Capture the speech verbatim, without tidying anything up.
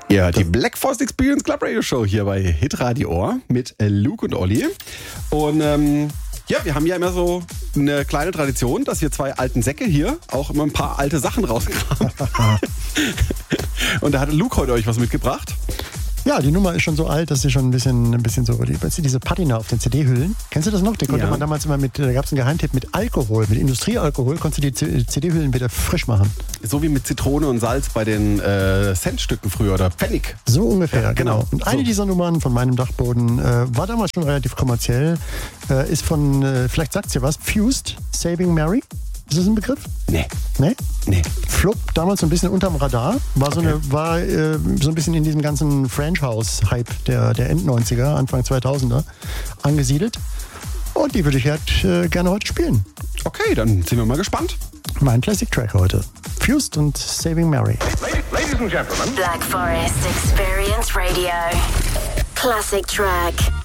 Ja, die Black Forest Experience Club Radio Show hier bei Hitradio Ohr mit Luke und Olli. Und ähm, ja, wir haben ja immer so eine kleine Tradition, dass wir zwei alten Säcke hier auch immer ein paar alte Sachen rauskramen. Und da hat Luke heute euch was mitgebracht. Ja, die Nummer ist schon so alt, dass sie schon ein bisschen, ein bisschen so, die, diese Patina auf den C D-Hüllen. Kennst du das noch? Den konnte Ja. man damals immer mit, da gab es einen Geheimtipp mit Alkohol, mit Industriealkohol, konntest du die C D-Hüllen wieder frisch machen. So wie mit Zitrone und Salz bei den äh, Centstücken früher oder Pfennig. So ungefähr, Ja, genau. genau. Und eine So. dieser Nummern von meinem Dachboden äh, war damals schon relativ kommerziell, äh, ist von, äh, vielleicht sagt's dir was, Fused, Saving Mary. Ist das ein Begriff? Nee. Nee? Nee. Flop, damals so ein bisschen unterm Radar, war so, Okay. eine, war, äh, so ein bisschen in diesem ganzen French House-Hype der, der End-neunziger, Anfang zweitausender angesiedelt. Und die würde ich halt, äh, gerne heute spielen. Okay, dann sind wir mal gespannt. Mein Classic-Track heute. Fused und Saving Mary. Ladies and gentlemen. Black Forest Experience Radio. Classic track.